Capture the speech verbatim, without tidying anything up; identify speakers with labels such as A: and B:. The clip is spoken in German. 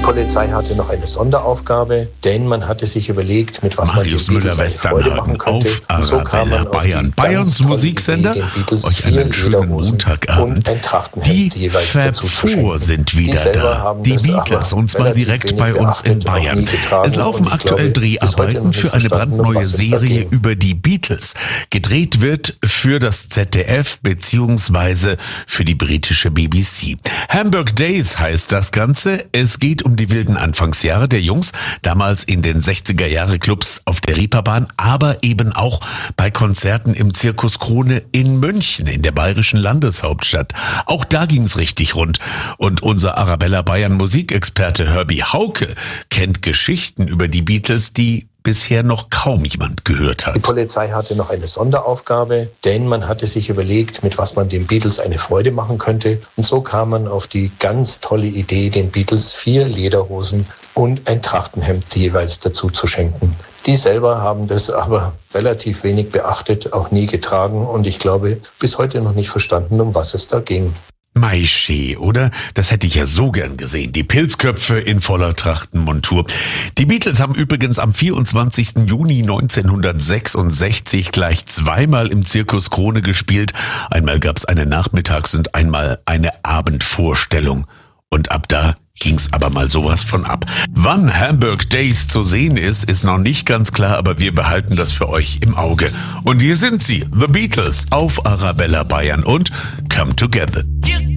A: Polizei hatte noch eine Sonderaufgabe, denn man hatte sich überlegt, mit was
B: Marius
A: man den Beatles eine Freude machen könnte.
B: Auf
A: So kam man
B: Arabella
A: auf die
B: Bayern,
A: ganz
B: Bayerns
A: tolle
B: Musiksender.
A: Idee, den Beatles
B: Euch
A: vier
B: einen schönen
A: Lederhosen
B: Montagabend.
A: und ein Trachtenhemd
B: Die
A: jeweils dazu zu schenken.
B: Verfuhr sind wieder
A: Die selber
B: da.
A: haben
B: Die
A: das
B: Beatles,
A: aber
B: und zwar
A: relativ
B: direkt
A: wenig
B: bei uns in
A: beachtet, auch nie
B: Bayern.
A: getragen.
B: Es laufen
A: Und ich
B: aktuell
A: glaube, bis heute noch
B: Dreharbeiten
A: nicht
B: für eine
A: verstanden, um
B: brandneue
A: was es da
B: Serie
A: ging.
B: über die Beatles. Gedreht wird für das Z D F beziehungsweise für die britische B B C. Hamburg Days heißt das Ganze. Es geht um die wilden Anfangsjahre der Jungs, damals in den sechziger-Jahre-Clubs auf der Reeperbahn, aber eben auch bei Konzerten im Zirkus Krone in München, in der bayerischen Landeshauptstadt. Auch da ging's richtig rund. Und unser Arabella Bayern Musikexperte Herbie Hauke kennt Geschichten über die Beatles, die bisher noch kaum jemand gehört hat.
A: Die Polizei hatte noch eine Sonderaufgabe, denn man hatte sich überlegt, mit was man den Beatles eine Freude machen könnte. Und so kam man auf die ganz tolle Idee, den Beatles vier Lederhosen und ein Trachtenhemd jeweils dazu zu schenken. Die selber haben das aber relativ wenig beachtet, auch nie getragen und ich glaube, bis heute noch nicht verstanden, um was es da ging.
B: Maische, oder? Das hätte ich ja so gern gesehen. Die Pilzköpfe in voller Trachtenmontur. Die Beatles haben übrigens am vierundzwanzigsten Juni neunzehnhundertsechsundsechzig gleich zweimal im Zirkus Krone gespielt. Einmal gab's eine Nachmittags- und einmal eine Abendvorstellung. Und ab da ging's aber mal sowas von ab. Wann Hamburg Days zu sehen ist, ist noch nicht ganz klar, aber wir behalten das für euch im Auge. Und hier sind sie, The Beatles auf Arabella Bayern und Come Together.